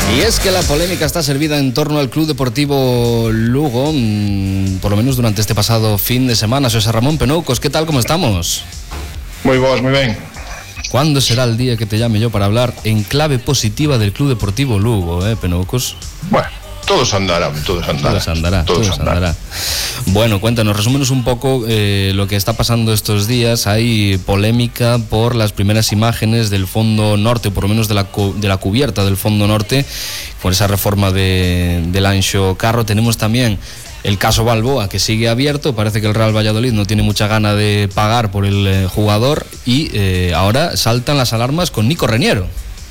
Y es que la polémica está servida en torno al Club Deportivo Lugo, por lo menos durante este pasado fin de semana. José Ramón Penoucos, ¿qué tal? ¿Cómo estamos? Moi boas, moi ben. ¿Cuándo será el día que te llame yo para hablar en clave positiva del Club Deportivo Lugo, Penoucos? Bueno, todo se andará. Bueno, cuéntanos, resúmenos un poco lo que está pasando estos días. Hay polémica por las primeras imágenes del Fondo Norte, por lo menos de la cubierta del Fondo Norte, por esa reforma del Anxo Carro. Tenemos también el caso Balboa, que sigue abierto. Parece que el Real Valladolid no tiene mucha gana de pagar por el jugador y ahora saltan las alarmas con Nico Reñero.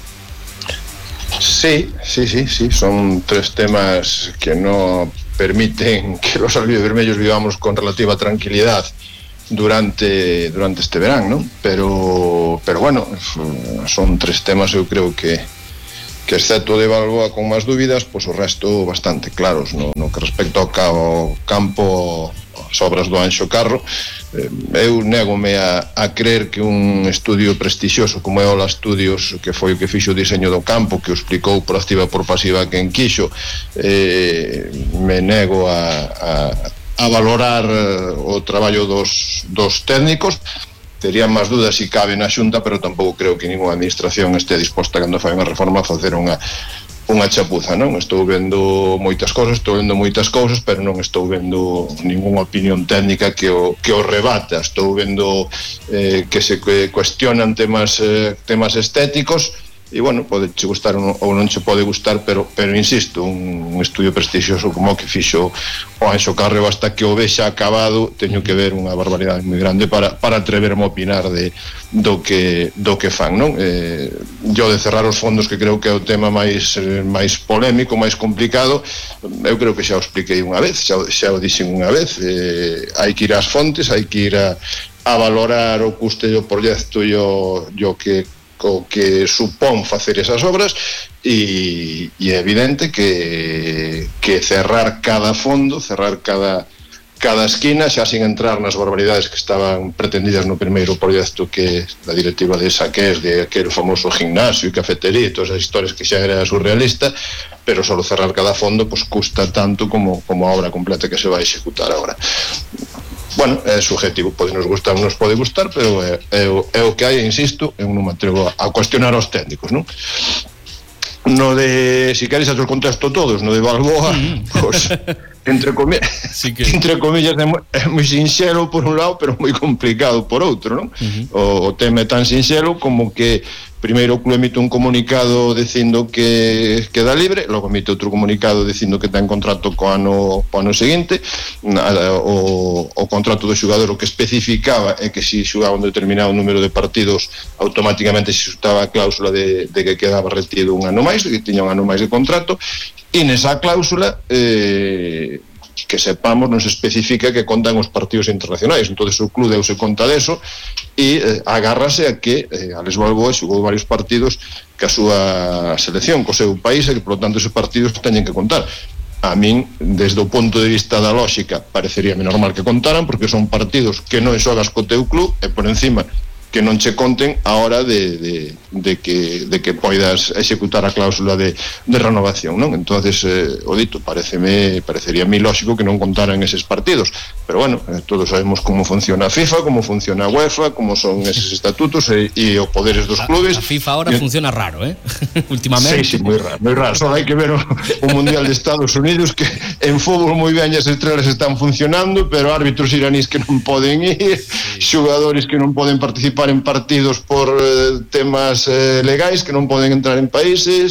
Sí, son tres temas que no permiten que los albivermellos vivamos con relativa tranquilidad durante este verano, ¿no? Pero bueno, son tres temas, eu creo que excepto de Balboa con máis dúbidas, pois o resto bastante claros, no que respecto ao campo, as obras do Anxo Carro. Eu négome a creer que un estudio prestixioso como é Ola Studios, que foi o que fixo o diseño do campo, que o explicou por activa por pasiva quen quixo, me nego a valorar o traballo dos técnicos. Tería máis dudas se cabe na Xunta, pero tampouco creo que ninguna administración este disposta cando fai unha reforma a facer unha chapuza, non? Estou vendo moitas cousas, pero non estou vendo ningunha opinión técnica que o rebata. Estou vendo que se cuestionan temas estéticos. E, bueno, pode che gustar ou non che pode gustar, pero insisto, un estudio prestixioso como o que fixo o Anxo Carro, hasta que o vexa acabado, teño que ver unha barbaridade moi grande para atreverme a opinar do que fan, non? Yo de cerrar os fondos, que creo que é o tema máis polémico, máis complicado, eu creo que xa o expliquei unha vez, xa o dixen unha vez. Hai que ir ás fontes, hai que ir a valorar o custe do proxecto e o que supón facer esas obras, e é evidente que cerrar cada fondo, cerrar cada esquina, xa sin entrar nas barbaridades que estaban pretendidas no primeiro proxecto, que da directiva de Saqués, de aquel famoso gimnasio e cafetería e todas as historias que xa era surrealista, pero solo cerrar cada fondo pues custa tanto como a obra completa que se vai executar agora. Bueno, é subjetivo, pode nos gustar ou nos pode gustar, pero é o que hai, insisto, eu non me atrevo a cuestionar aos técnicos, non? No de, si queres, os contesto todos, no de Balboa, pues, entre comillas é moi sinxelo por un lado, pero moi complicado por outro, non? O tema é tan sinxelo como que primeiro o club emite un comunicado dicindo que queda libre, logo emite outro comunicado dicindo que ten contrato co ano seguinte. O contrato do xogador o que especificaba é que se xugaba un determinado número de partidos, automáticamente se xustaba a cláusula de que quedaba retido un ano máis, que tiña un ano máis de contrato, e nesa cláusula que sepamos non se especifica que contan os partidos internacionais. Entonces o club deuse conta deso e agárrase a que Alex Balboa xugou varios partidos que a súa selección co seu país, e que, por lo tanto, esos partidos teñen que contar. A min, desde o punto de vista da lógica, pareceríame normal que contaran, porque son partidos que non xogas co teu club, e por encima que non che conten a hora de que poidas executar a cláusula de renovación, non? Entonces, o dito, parecería moi lógico que non contaran eses partidos, pero bueno, todos sabemos como funciona a FIFA, como funciona a UEFA, como son eses estatutos e os poderes dos clubes. A FIFA ahora funciona raro, últimamente. Sí, moi raro. Só hai que ver o Mundial de Estados Unidos, que en fútbol moi ben as estrelas están funcionando, pero árbitros iranís que non poden ir, xogadores que non poden participar en partidos por temas legais, que non poden entrar en países,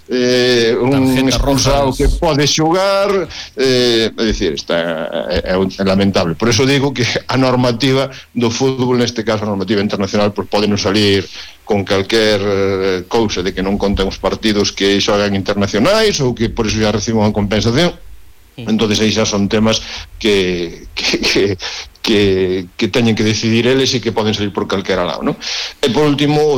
un expulsado que pode xogar, é dicir, é lamentable. Por eso digo que a normativa do fútbol, neste caso a normativa internacional, pues pode non salir con calquer cousa de que non contan os partidos que xogan internacionais, ou que por eso já reciben unha compensación. Entonces aí xa son temas que teñen que decidir eles e que poden salir por calquera lado, non? E por último, o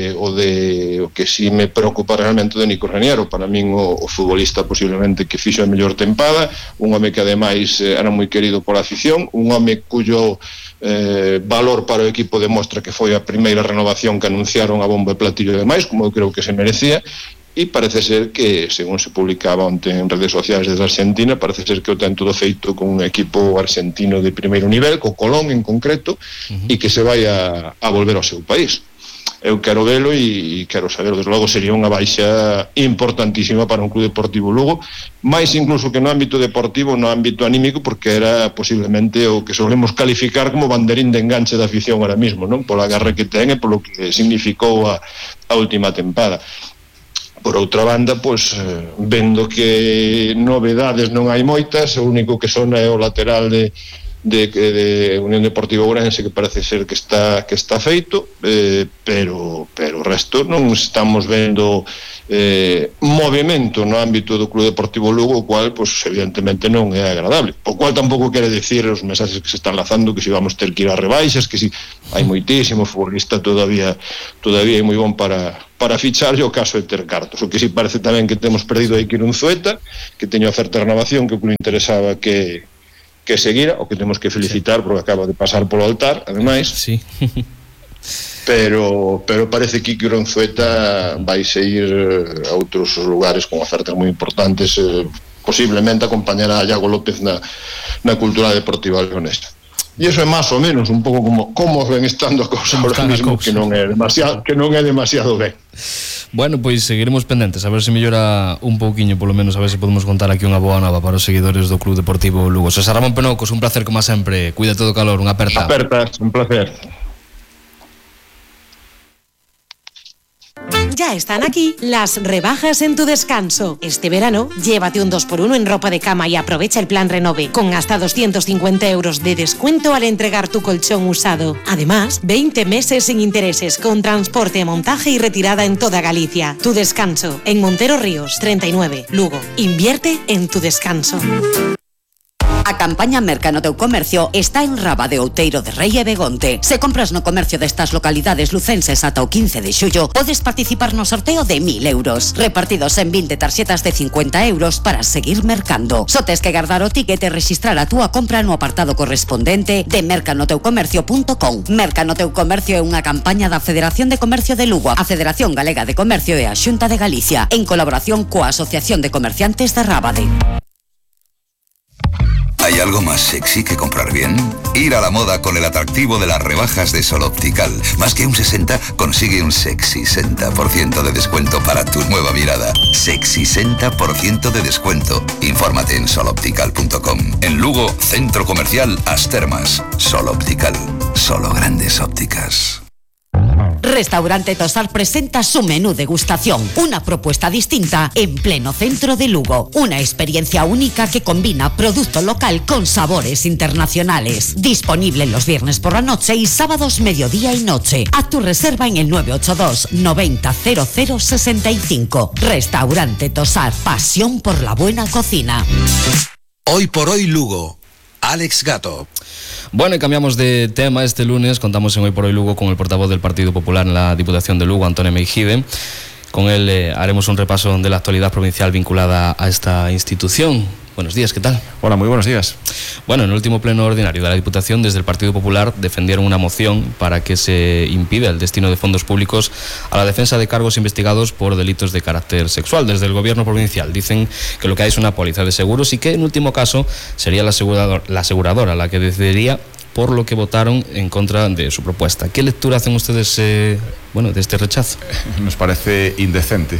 que si me preocupa realmente de Nico Reñero, para min o futbolista posiblemente que fixo a mellor tempada, un home que ademais era moi querido pola afición, un home cuyo valor para o equipo demostra que foi a primeira renovación que anunciaron a bombo e platillo demais, como eu creo que se merecía, e parece ser que, según se publicaba onte en redes sociais desde Argentina, parece ser que o ten todo feito con un equipo argentino de primeiro nivel, co Colón en concreto, e que se vai a volver ao seu país. Eu quero velo e quero saber, desde logo sería unha baixa importantísima para un club deportivo Lugo, máis incluso que no ámbito deportivo, no ámbito anímico, porque era posiblemente o que solemos calificar como banderín de enganche da afición ahora mismo, non? Pola garra que ten e polo que significou a última tempada. Por outra banda, pois, vendo que novedades non hai moitas, o único que sona é o lateral de Unión Deportiva Ourense, que parece ser que está feito, pero o resto non estamos vendo movimento no ámbito do Club Deportivo Lugo, o cual, pois, evidentemente non é agradable, o cual tampouco quere decir os mensaxes que se están lanzando que si vamos ter que ir a rebaixas, que si hai moitísimo futbolista todavía é moi bon para fichar, e o caso de ter cartos. O que si parece tamén que temos perdido aí Quirunzueta, que teño a certa renovación que o club interesaba que seguira, o que temos que felicitar porque acaba de pasar polo altar, ademais. Sí. pero parece que Quirunzueta vai ir a outros lugares con ofertas moi importantes, posiblemente acompañará a Iago López na Cultural Deportiva Leonesa. E iso é máis ou menos un pouco como ven estando a cousa ahora mismo, que non é demasiado ben. Bueno, pois seguiremos pendentes, a ver se mellora un pouquiño, polo menos, a ver se podemos contar aquí unha boa nova para os seguidores do Club Deportivo Lugo. César Ramón Penocos, un placer como sempre. Cuídate do calor, unha aperta. Apertas, un placer. Ya están aquí las rebajas en Tu Descanso. Este verano, llévate un 2x1 en ropa de cama y aprovecha el plan Renove, con hasta 250 euros de descuento al entregar tu colchón usado. Además, 20 meses sin intereses, con transporte, montaje y retirada en toda Galicia. Tu Descanso, en Montero Ríos, 39, Lugo. Invierte en tu descanso. A campaña Merca no teu comercio está en Raba de Outeiro de Rei e Begonte. Se compras no comercio destas localidades lucenses ata o 15 de xullo, podes participar no sorteo de 1.000 euros, repartidos en 20 tarxetas de 50 euros para seguir mercando. Só tes que guardar o ticket e registrar a túa compra no apartado correspondente de mercanoteucomercio.com. Merca no teu comercio é unha campaña da Federación de Comercio de Lugo, a Federación Galega de Comercio e a Xunta de Galicia, en colaboración coa Asociación de Comerciantes de Rábade. ¿Hay algo más sexy que comprar bien? Ir a la moda con el atractivo de las rebajas de Sol Optical. Más que un 60, consigue un sexy 60% de descuento para tu nueva mirada. Sexy 60% de descuento. Infórmate en soloptical.com. En Lugo, Centro Comercial As Termas. Sol Optical. Solo grandes ópticas. Restaurante Tosar presenta su menú degustación, una propuesta distinta en pleno centro de Lugo, una experiencia única que combina producto local con sabores internacionales. Disponible los viernes por la noche y sábados mediodía y noche. Haz tu reserva en el 982 90 00 65. Restaurante Tosar, pasión por la buena cocina. Hoy por hoy Lugo. Alex Gato. Bueno, y cambiamos de tema. Este lunes contamos en Hoy por Hoy Lugo con el portavoz del Partido Popular en la Diputación de Lugo, Antonio Meijide. Con él haremos un repaso de la actualidad provincial vinculada a esta institución. Buenos días, ¿qué tal? Hola, muy buenos días. Bueno, en el último pleno ordinario de la Diputación, desde el Partido Popular defendieron una moción para que se impida el destino de fondos públicos a la defensa de cargos investigados por delitos de carácter sexual. Desde el Gobierno provincial dicen que lo que hay es una póliza de seguros y que en último caso sería la aseguradora la que decidiría por lo que votaron en contra de su propuesta. ¿Qué lectura hacen ustedes de este rechazo? Nos parece indecente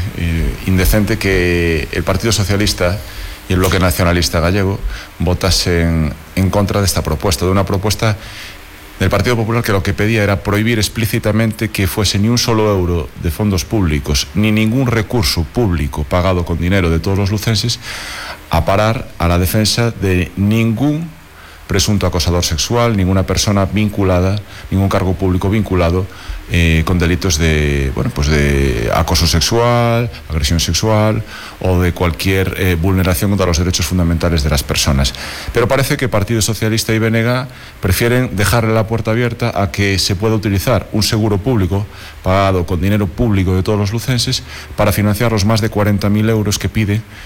que el Partido Socialista y el Bloque Nacionalista Gallego votasen en contra de esta propuesta, de una propuesta del Partido Popular que lo que pedía era prohibir explícitamente que fuese ni un solo euro de fondos públicos, ni ningún recurso público pagado con dinero de todos los lucenses a parar a la defensa de ningún presunto acosador sexual, ninguna persona vinculada, ningún cargo público vinculado con delitos de acoso sexual, agresión sexual o de cualquier vulneración contra los derechos fundamentales de las personas. Pero parece que Partido Socialista y BNG prefieren dejarle la puerta abierta a que se pueda utilizar un seguro público pagado con dinero público de todos los lucenses para financiar los más de 40.000 euros que pide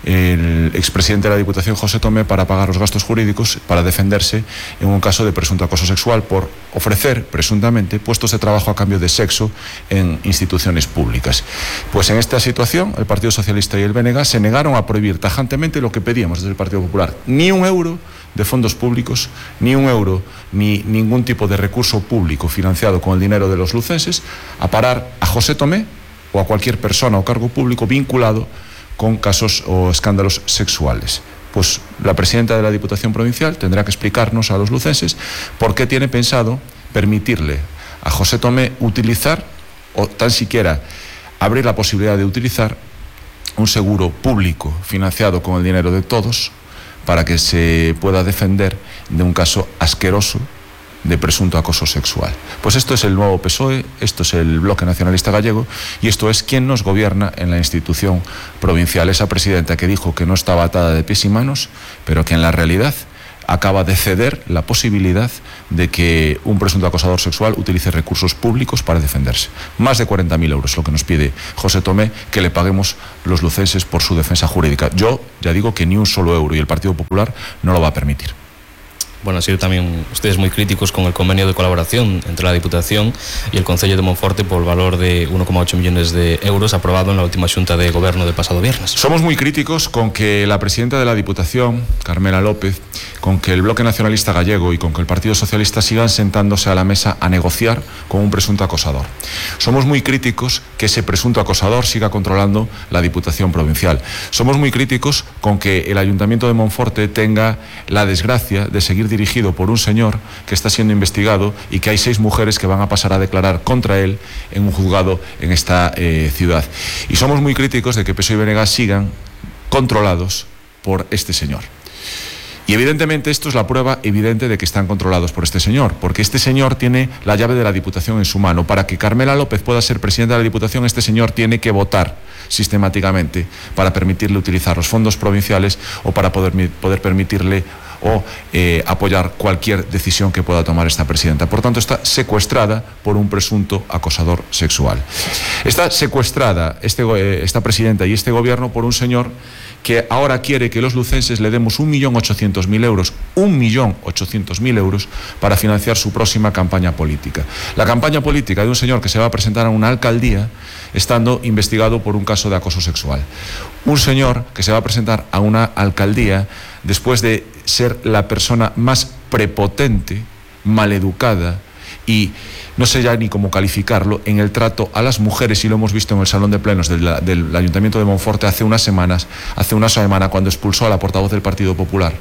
el expresidente de la Diputación, José Tomé, para pagar los gastos jurídicos para defenderse en un caso de presunto acoso sexual por ofrecer, presuntamente, puestos de trabajo a cambio de sexo en instituciones públicas. Pues en esta situación, el Partido Socialista y el BNG se negaron a prohibir tajantemente lo que pedíamos desde el Partido Popular: ni un euro de fondos públicos, ni un euro, ni ningún tipo de recurso público financiado con el dinero de los lucenses, a parar a José Tomé o a cualquier persona o cargo público vinculado con casos o escándalos sexuales. Pues la presidenta de la Diputación Provincial tendrá que explicarnos a los lucenses por qué tiene pensado permitirle a José Tomé utilizar, o tan siquiera abrir la posibilidad de utilizar, un seguro público financiado con el dinero de todos para que se pueda defender de un caso asqueroso de presunto acoso sexual. Pues esto es el nuevo PSOE, esto es el Bloque Nacionalista Gallego y esto es quien nos gobierna en la institución provincial. Esa presidenta que dijo que no estaba atada de pies y manos, pero que en la realidad acaba de ceder la posibilidad de que un presunto acosador sexual utilice recursos públicos para defenderse. Más de 40.000 euros lo que nos pide José Tomé que le paguemos los lucenses por su defensa jurídica. Yo ya digo que ni un solo euro, y el Partido Popular no lo va a permitir. Bueno, han sido también ustedes muy críticos con el convenio de colaboración entre la Diputación y el Concello de Monforte por el valor de 1,8 millones de euros aprobado en la última Xunta de Gobierno del pasado viernes. Somos muy críticos con que la presidenta de la Diputación, Carmela López, con que el Bloque Nacionalista Gallego y con que el Partido Socialista sigan sentándose a la mesa a negociar con un presunto acosador. Somos muy críticos que ese presunto acosador siga controlando la Diputación Provincial. Somos muy críticos con que el Ayuntamiento de Monforte tenga la desgracia de seguir dirigido por un señor que está siendo investigado y que hay 6 mujeres que van a pasar a declarar contra él en un juzgado en esta ciudad. Y somos muy críticos de que PSOE y BNG sigan controlados por este señor. Y evidentemente esto es la prueba evidente de que están controlados por este señor, porque este señor tiene la llave de la Diputación en su mano. Para que Carmela López pueda ser presidenta de la Diputación, este señor tiene que votar sistemáticamente para permitirle utilizar los fondos provinciales o para poder permitirle o apoyar cualquier decisión que pueda tomar esta presidenta. Por tanto, está secuestrada por un presunto acosador sexual. Está secuestrada esta presidenta y este gobierno por un señor que ahora quiere que los lucenses le demos 1.800.000 euros, 1.800.000 euros para financiar su próxima campaña política. La campaña política de un señor que se va a presentar a una alcaldía estando investigado por un caso de acoso sexual. Un señor que se va a presentar a una alcaldía después de ser la persona más prepotente, maleducada y no sé ya ni cómo calificarlo en el trato a las mujeres, y lo hemos visto en el Salón de Plenos del Ayuntamiento de Monforte hace una semana cuando expulsó a la portavoz del Partido Popular.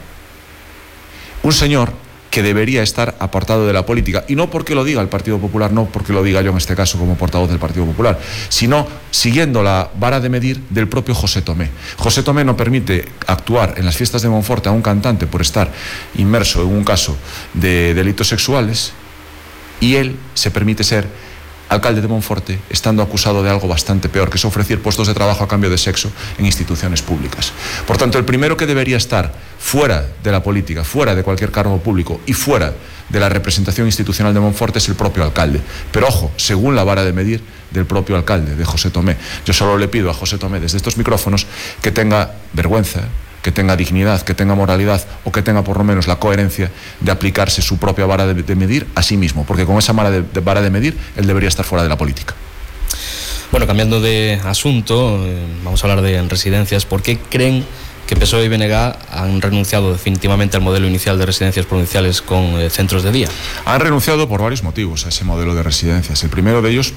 Un señor que debería estar apartado de la política, y no porque lo diga el Partido Popular, no porque lo diga yo en este caso como portavoz del Partido Popular, sino siguiendo la vara de medir del propio José Tomé. José Tomé no permite actuar en las fiestas de Monforte a un cantante por estar inmerso en un caso de delitos sexuales, y él se permite ser alcalde de Monforte estando acusado de algo bastante peor, que es ofrecer puestos de trabajo a cambio de sexo en instituciones públicas. Por tanto, el primero que debería estar fuera de la política, fuera de cualquier cargo público y fuera de la representación institucional de Monforte es el propio alcalde. Pero ojo, según la vara de medir del propio alcalde, de José Tomé. Yo solo le pido a José Tomé desde estos micrófonos que tenga vergüenza, que tenga dignidad, que tenga moralidad o que tenga por lo menos la coherencia de aplicarse su propia vara de medir a sí mismo, porque con esa vara de medir él debería estar fuera de la política. Bueno, cambiando de asunto, vamos a hablar de residencias. ¿Por qué creen que PSOE y BNG han renunciado definitivamente al modelo inicial de residencias provinciales con centros de día? Han renunciado por varios motivos a ese modelo de residencias. El primero de ellos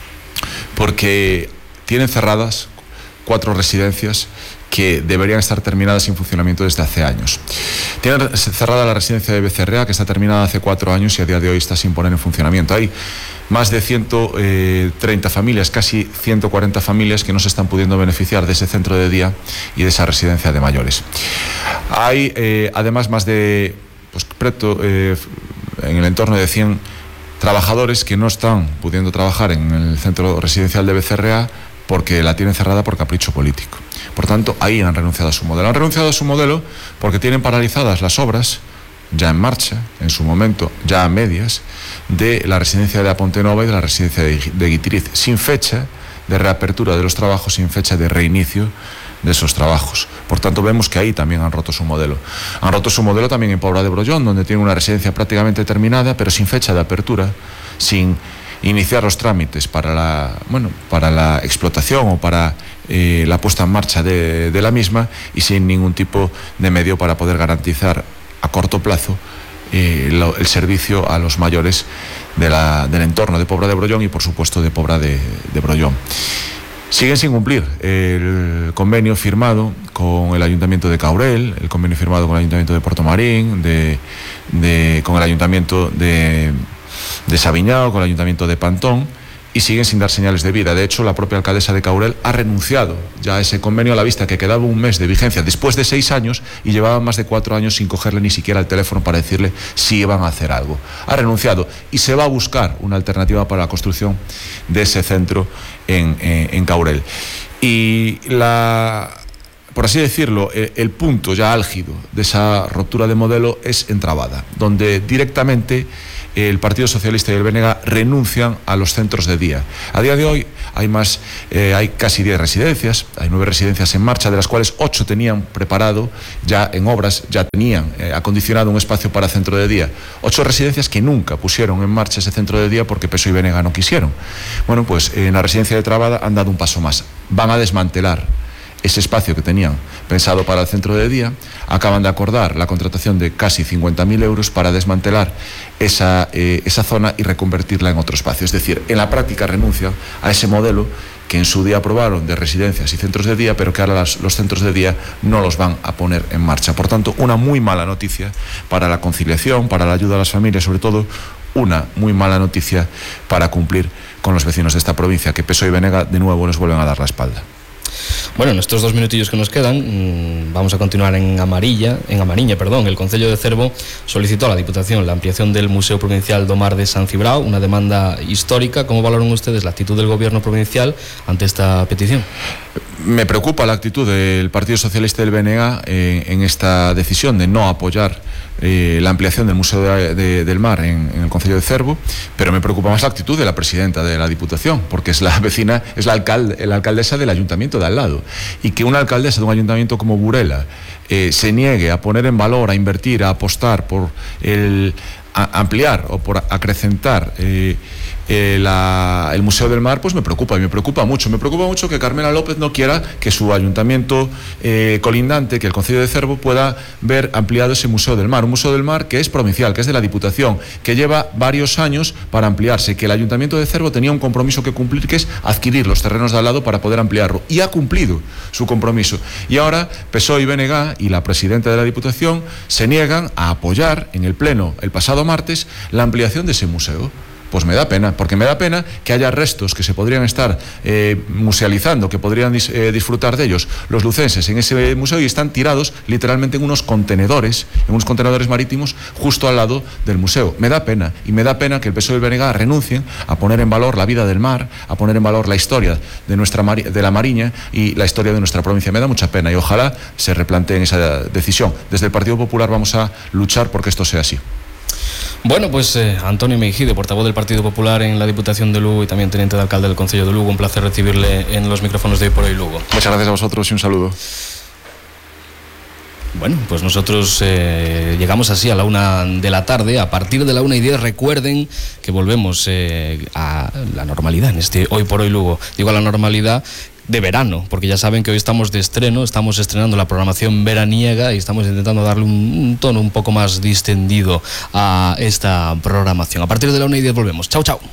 porque tienen cerradas 4 residencias que deberían estar terminadas en funcionamiento desde hace años. Tienen cerrada la residencia de Becerrea, que está terminada hace 4 años y a día de hoy está sin poner en funcionamiento. Hay más de 130 familias, casi 140 familias que no se están pudiendo beneficiar de ese centro de día y de esa residencia de mayores. Hay además más de, en el entorno de 100 trabajadores que no están pudiendo trabajar en el centro residencial de Becerrea porque la tienen cerrada por capricho político. Por tanto, ahí han renunciado a su modelo. Han renunciado a su modelo porque tienen paralizadas las obras, ya en marcha, en su momento, ya a medias, de la residencia de Apontenova y de la residencia de Guitiriz, sin fecha de reapertura de los trabajos, sin fecha de reinicio esos trabajos. Por tanto, vemos que ahí también han roto su modelo. Han roto su modelo también en Pobra de Brollón, donde tienen una residencia prácticamente terminada, pero sin fecha de apertura, sin iniciar los trámites para la explotación o para la puesta en marcha de la misma, y sin ningún tipo de medio para poder garantizar a corto plazo el servicio a los mayores del entorno de Pobra de Brollón y, por supuesto, de Pobra de Brollón. Siguen sin cumplir el convenio firmado con el Ayuntamiento de Caurel, el convenio firmado con el Ayuntamiento de Portomarín, con el Ayuntamiento de Sabiñao, con el Ayuntamiento de Pantón, y siguen sin dar señales de vida. De hecho, la propia alcaldesa de Caurel ha renunciado ya a ese convenio, a la vista que quedaba un mes de vigencia después de 6 años, y llevaban más de 4 años sin cogerle ni siquiera el teléfono para decirle si iban a hacer algo. Ha renunciado y se va a buscar una alternativa para la construcción de ese centro en Caurel. Y por así decirlo, el punto ya álgido de esa ruptura de modelo es en Trabada, donde directamente el Partido Socialista y el BNG renuncian a los centros de día. A día de hoy hay casi 10 residencias, hay 9 residencias en marcha, de las cuales 8 tenían preparado, ya en obras, ya tenían acondicionado un espacio para centro de día. 8 residencias que nunca pusieron en marcha ese centro de día porque PSOE y BNG no quisieron. Bueno, pues en la residencia de Trabada han dado un paso más. Van a desmantelar ese espacio que tenían pensado para el centro de día. Acaban de acordar la contratación de casi 50.000 euros para desmantelar esa zona y reconvertirla en otro espacio. Es decir, en la práctica renuncian a ese modelo que en su día aprobaron de residencias y centros de día, pero que ahora los centros de día no los van a poner en marcha. Por tanto, una muy mala noticia para la conciliación, para la ayuda a las familias, sobre todo una muy mala noticia para cumplir con los vecinos de esta provincia, que PSOE y BNG de nuevo les vuelven a dar la espalda. Bueno, en estos 2 minutillos que nos quedan, vamos a continuar en Mariña. El Concello de Cervo solicitó a la Diputación la ampliación del Museo Provincial do Mar de San Cibrao, una demanda histórica. ¿Cómo valoran ustedes la actitud del Gobierno provincial ante esta petición? Me preocupa la actitud del Partido Socialista y del BNG en esta decisión de no apoyar la ampliación del Museo del Mar en el Concello de Cervo, pero me preocupa más la actitud de la presidenta de la Diputación, porque es la vecina, es la alcaldesa del ayuntamiento de al lado, y que una alcaldesa de un ayuntamiento como Burela se niegue a poner en valor, a invertir, a apostar por a ampliar o por acrecentar el Museo del Mar, pues me preocupa, y me preocupa mucho. Me preocupa mucho que Carmela López no quiera que su ayuntamiento colindante, que el Concello de Cervo, pueda ver ampliado ese Museo del Mar. Un Museo del Mar que es provincial, que es de la Diputación, que lleva varios años para ampliarse, que el Ayuntamiento de Cervo tenía un compromiso que cumplir, que es adquirir los terrenos de al lado para poder ampliarlo, y ha cumplido su compromiso. Y ahora PSOE y BNG y la presidenta de la Diputación se niegan a apoyar en el Pleno el pasado martes la ampliación de ese museo. Pues me da pena, porque me da pena que haya restos que se podrían estar musealizando, que podrían disfrutar de ellos los lucenses en ese museo, y están tirados literalmente en unos contenedores marítimos justo al lado del museo. Me da pena, y me da pena que el PSOE y el BNG renuncien a poner en valor la vida del mar, a poner en valor la historia de la Mariña y la historia de nuestra provincia. Me da mucha pena, y ojalá se replanteen esa decisión. Desde el Partido Popular vamos a luchar porque esto sea así. Bueno, pues Antonio Meijíde, portavoz del Partido Popular en la Diputación de Lugo y también teniente de alcalde del Concello de Lugo, un placer recibirle en los micrófonos de Hoy por Hoy Lugo. Muchas gracias a vosotros y un saludo. Bueno, pues nosotros llegamos así a la 1 de la tarde. A partir de la 1:10 recuerden que volvemos a la normalidad en este Hoy por Hoy Lugo. Digo a la normalidad de verano, porque ya saben que hoy estamos de estreno, estamos estrenando la programación veraniega y estamos intentando darle un tono un poco más distendido a esta programación. A partir de la 1:10 volvemos. Chao, chao.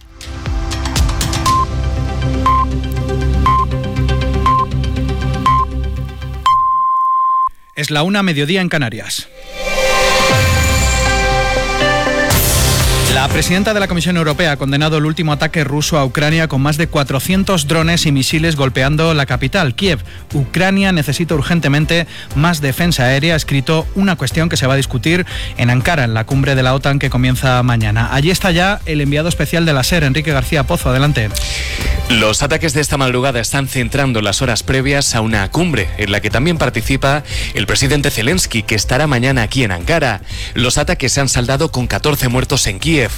Es la 1:00, mediodía en Canarias. La presidenta de la Comisión Europea ha condenado el último ataque ruso a Ucrania con más de 400 drones y misiles golpeando la capital, Kiev. Ucrania necesita urgentemente más defensa aérea, ha escrito, una cuestión que se va a discutir en Ankara, en la cumbre de la OTAN que comienza mañana. Allí está ya el enviado especial de la SER, Enrique García Pozo. Adelante. Los ataques de esta madrugada están centrando las horas previas a una cumbre en la que también participa el presidente Zelensky, que estará mañana aquí en Ankara. Los ataques se han saldado con 14 muertos en Kiev.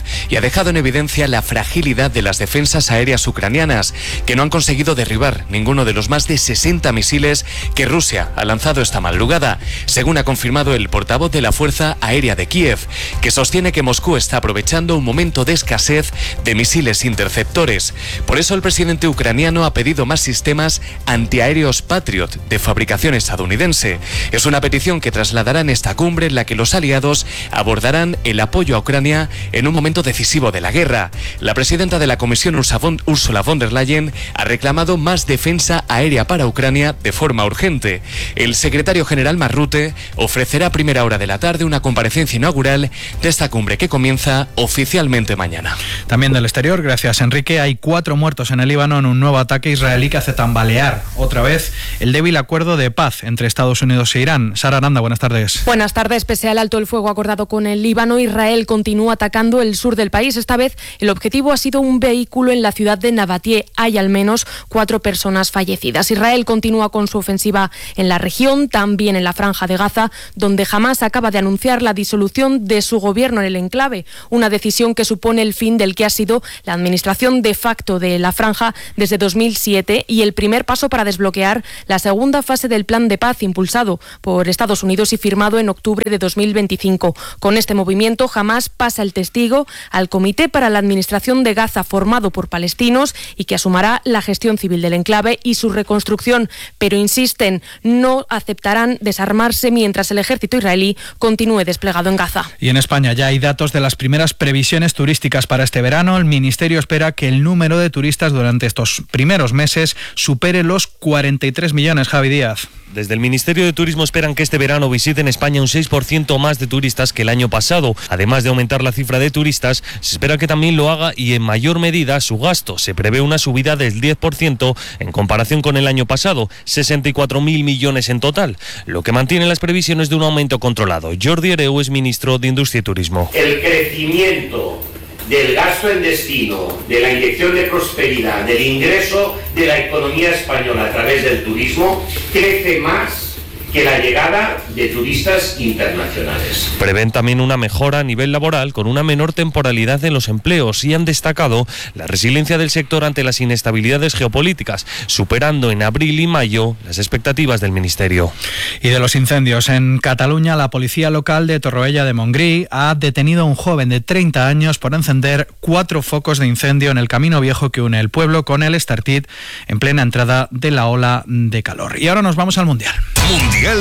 y ha dejado en evidencia la fragilidad de las defensas aéreas ucranianas, que no han conseguido derribar ninguno de los más de 60 misiles que Rusia ha lanzado esta madrugada, según ha confirmado el portavoz de la Fuerza Aérea de Kiev, que sostiene que Moscú está aprovechando un momento de escasez de misiles interceptores. Por eso el presidente ucraniano ha pedido más sistemas antiaéreos Patriot de fabricación estadounidense. Es una petición que trasladará en esta cumbre en la que los aliados abordarán el apoyo a Ucrania en un momento decisivo de la guerra. La presidenta de la Comisión, Ursula von der Leyen, ha reclamado más defensa aérea para Ucrania de forma urgente. El secretario general Mark Rutte ofrecerá a primera hora de la tarde una comparecencia inaugural de esta cumbre que comienza oficialmente mañana. También del exterior, gracias Enrique, hay 4 muertos en el Líbano en un nuevo ataque israelí que hace tambalear otra vez el débil acuerdo de paz entre Estados Unidos e Irán. Sara Aranda, buenas tardes. Buenas tardes. Pese al alto el fuego acordado con el Líbano, Israel continúa atacando el sur del país. Esta vez el objetivo ha sido un vehículo en la ciudad de Nabatie. Hay al menos 4 personas fallecidas. Israel continúa con su ofensiva en la región, también en la Franja de Gaza, donde Hamás acaba de anunciar la disolución de su gobierno en el enclave, una decisión que supone el fin del que ha sido la administración de facto de la franja desde 2007 y el primer paso para desbloquear la segunda fase del plan de paz impulsado por Estados Unidos y firmado en octubre de 2025. Con este movimiento, Hamás pasa el testigo al Comité para la Administración de Gaza, formado por palestinos y que asumirá la gestión civil del enclave y su reconstrucción, pero insisten, no aceptarán desarmarse mientras el ejército israelí continúe desplegado en Gaza. Y en España ya hay datos de las primeras previsiones turísticas para este verano. El Ministerio espera que el número de turistas durante estos primeros meses supere los 43 millones. Javi Díaz. Desde el Ministerio de Turismo esperan que este verano visiten España un 6% más de turistas que el año pasado. Además de aumentar la cifra de turistas, se espera que también lo haga y en mayor medida su gasto. Se prevé una subida del 10% en comparación con el año pasado, 64.000 millones en total, lo que mantiene las previsiones de un aumento controlado. Jordi Hereu es ministro de Industria y Turismo. El crecimiento del gasto en destino, de la inyección de prosperidad, del ingreso de la economía española a través del turismo, crece más que la llegada de turistas internacionales. Prevén también una mejora a nivel laboral con una menor temporalidad en los empleos y han destacado la resiliencia del sector ante las inestabilidades geopolíticas, superando en abril y mayo las expectativas del Ministerio. Y de los incendios en Cataluña, la policía local de Torroella de Montgrí ha detenido a un joven de 30 años por encender 4 focos de incendio en el camino viejo que une el pueblo con el Estartit en plena entrada de la ola de calor. Y ahora nos vamos al Mundial. Mundial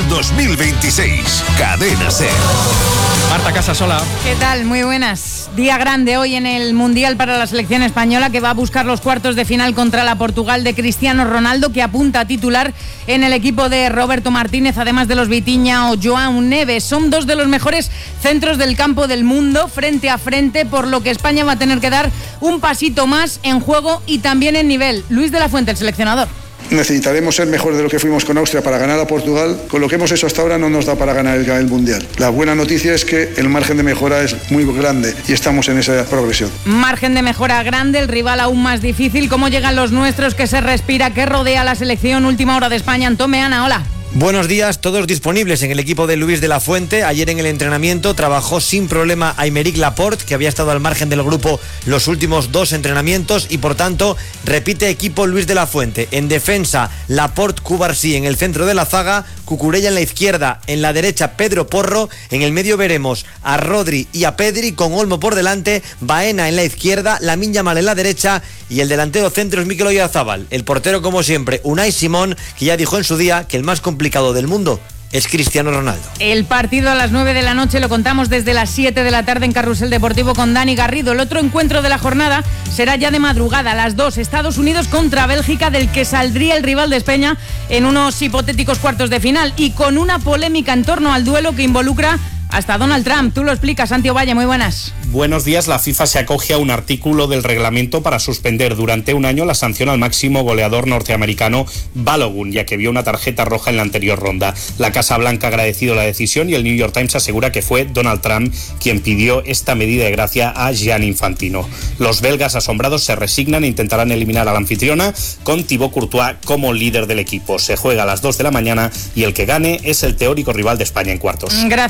2026, Cadena SER. Marta Casasola. ¿Qué tal? Muy buenas. Día grande hoy en el Mundial para la selección española, que va a buscar los cuartos de final contra la Portugal de Cristiano Ronaldo, que apunta a titular en el equipo de Roberto Martínez, además de los Vitinha o João Neves. Son 2 de los mejores centros del campo del mundo frente a frente, por lo que España va a tener que dar un pasito más en juego y también en nivel. Luis de la Fuente, el seleccionador. Necesitaremos ser mejor de lo que fuimos con Austria para ganar a Portugal. Con lo que hemos hecho hasta ahora no nos da para ganar el Mundial. La buena noticia es que el margen de mejora es muy grande y estamos en esa progresión. Margen de mejora grande, el rival aún más difícil. ¿Cómo llegan los nuestros? ¿Qué se respira? ¿Qué rodea la selección? Última hora de España. Antón Meana, hola. Buenos días, todos disponibles en el equipo de Luis de la Fuente. Ayer en el entrenamiento trabajó sin problema Aymeric Laporte, que había estado al margen del grupo los últimos 2 entrenamientos y por tanto repite equipo Luis de la Fuente. En defensa, Laporte, Cubarsí en el centro de la zaga, Cucurella en la izquierda, en la derecha Pedro Porro, en el medio veremos a Rodri y a Pedri con Olmo por delante, Baena en la izquierda, Lamine Yamal en la derecha y el delantero centro es Mikel Oyarzabal. El portero, como siempre, Unai Simón, que ya dijo en su día que el más complicado del mundo es Cristiano Ronaldo. El partido a las 9 de la noche lo contamos desde las 7 de la tarde en Carrusel Deportivo con Dani Garrido. El otro encuentro de la jornada será ya de madrugada, a las 2, Estados Unidos contra Bélgica, del que saldría el rival de España en unos hipotéticos cuartos de final y con una polémica en torno al duelo que involucra hasta Donald Trump. Tú lo explicas, Santi Ovalle, muy buenas. Buenos días. La FIFA se acoge a un artículo del reglamento para suspender durante un año la sanción al máximo goleador norteamericano Balogun, ya que vio una tarjeta roja en la anterior ronda. La Casa Blanca ha agradecido la decisión y el New York Times asegura que fue Donald Trump quien pidió esta medida de gracia a Gianni Infantino. Los belgas asombrados se resignan e intentarán eliminar a la anfitriona con Thibaut Courtois como líder del equipo. Se juega a las 2 de la mañana y el que gane es el teórico rival de España en cuartos. Gracias, Santi.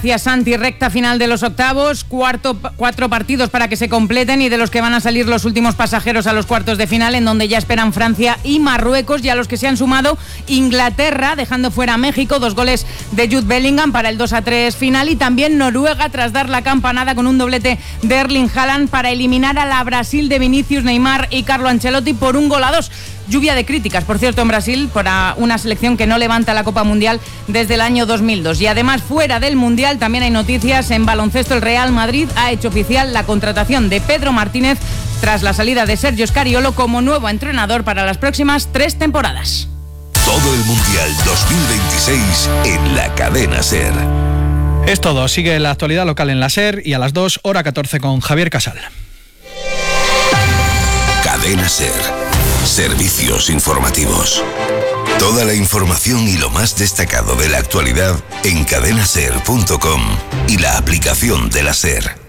penalti, recta final de los octavos, 4 partidos para que se completen y de los que van a salir los últimos pasajeros a los cuartos de final, en donde ya esperan Francia y Marruecos, y a los que se han sumado Inglaterra, dejando fuera a México, 2 goles de Jude Bellingham para el 2-3 final, y también Noruega tras dar la campanada con un doblete de Erling Haaland para eliminar a la Brasil de Vinicius, Neymar y Carlo Ancelotti por 1-2. Lluvia de críticas, por cierto, en Brasil, para una selección que no levanta la Copa Mundial desde el año 2002. Y además, fuera del Mundial, también hay noticias. En baloncesto, el Real Madrid ha hecho oficial la contratación de Pedro Martínez tras la salida de Sergio Scariolo como nuevo entrenador para las próximas 3 temporadas. Todo el Mundial 2026 en la cadena SER. Es todo. Sigue la actualidad local en la SER y a las 2, hora 14 con Javier Casal. Cadena SER. Servicios informativos. Toda la información y lo más destacado de la actualidad en cadenaser.com y la aplicación de la SER.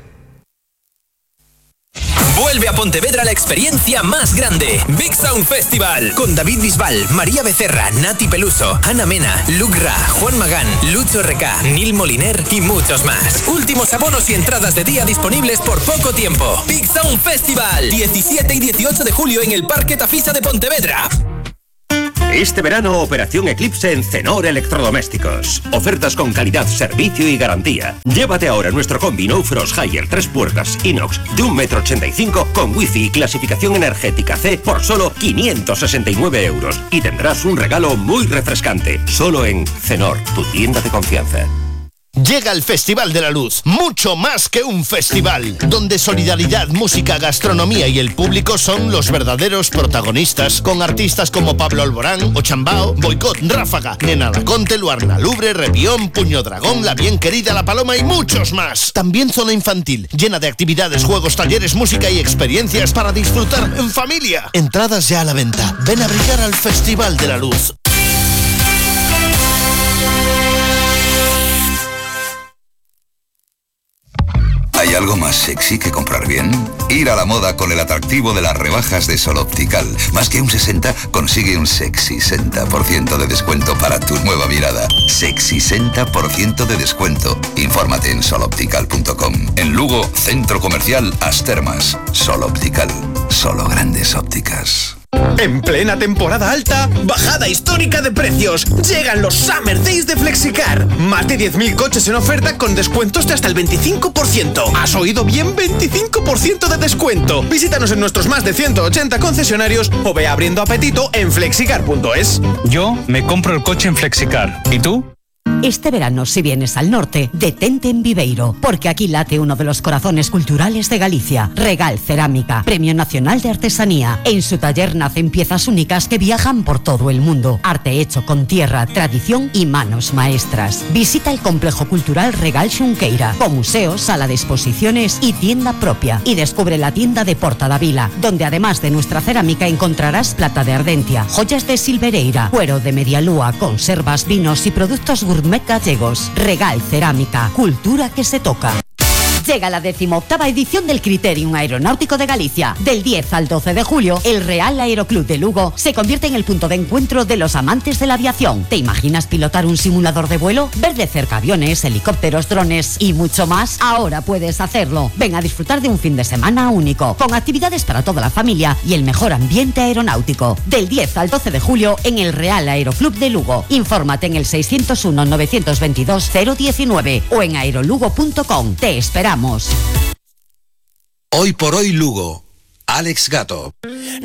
Vuelve a Pontevedra la experiencia más grande, Big Sound Festival, con David Bisbal, María Becerra, Nati Peluso, Ana Mena, Luke Ra, Juan Magán, Lucho RK, Nil Moliner y muchos más. Últimos abonos y entradas de día disponibles por poco tiempo. Big Sound Festival, 17 y 18 de julio en el Parque Tafisa de Pontevedra. Este verano, Operación Eclipse en Cenor Electrodomésticos. Ofertas con calidad, servicio y garantía. Llévate ahora nuestro combi No Frost Higher 3 puertas inox de 1,85 m con wifi y clasificación energética C por solo 569 euros. Y tendrás un regalo muy refrescante. Solo en Cenor, tu tienda de confianza. Llega el Festival de la Luz, mucho más que un festival, donde solidaridad, música, gastronomía y el público son los verdaderos protagonistas, con artistas como Pablo Alborán, Ochambao, Boicot, Ráfaga, Nena Laconte, Luarna Lubre, Repión, Puño Dragón, La Bien Querida, La Paloma y muchos más. También zona infantil, llena de actividades, juegos, talleres, música y experiencias para disfrutar en familia. Entradas ya a la venta. Ven a brillar al Festival de la Luz. ¿Hay algo más sexy que comprar bien? Ir a la moda con el atractivo de las rebajas de Sol Optical. Más que un 60, consigue un sexy 60% de descuento para tu nueva mirada. Sexy 60% de descuento. Infórmate en soloptical.com. En Lugo, Centro Comercial Astermas. Sol Optical. Solo grandes ópticas. En plena temporada alta, bajada histórica de precios. Llegan los Summer Days de Flexicar. Más de 10.000 coches en oferta con descuentos de hasta el 25%. ¿Has oído bien? 25% de descuento. Visítanos en nuestros más de 180 concesionarios o ve abriendo apetito en flexicar.es. Yo me compro el coche en Flexicar. ¿Y tú? Este verano, si vienes al norte, detente en Viveiro, porque aquí late uno de los corazones culturales de Galicia, Regal Cerámica, Premio Nacional de Artesanía. En su taller nacen piezas únicas que viajan por todo el mundo. Arte hecho con tierra, tradición y manos maestras. Visita el complejo cultural Regal Xunqueira, con museo, sala de exposiciones y tienda propia. Y descubre la tienda de Porta da Vila, donde además de nuestra cerámica encontrarás plata de Ardentia, joyas de Silvereira, cuero de Medialúa, conservas, vinos y productos gourmet gallegos. Regal Cerámica, cultura que se toca. Llega la 18ª edición del Criterium Aeronáutico de Galicia. Del 10 al 12 de julio, el Real Aeroclub de Lugo se convierte en el punto de encuentro de los amantes de la aviación. ¿Te imaginas pilotar un simulador de vuelo? ¿Ver de cerca aviones, helicópteros, drones y mucho más? Ahora puedes hacerlo. Ven a disfrutar de un fin de semana único, con actividades para toda la familia y el mejor ambiente aeronáutico. Del 10 al 12 de julio en el Real Aeroclub de Lugo. Infórmate en el 601-922-019 o en aerolugo.com. Te esperamos. Hoy por hoy Lugo, Alex Gato.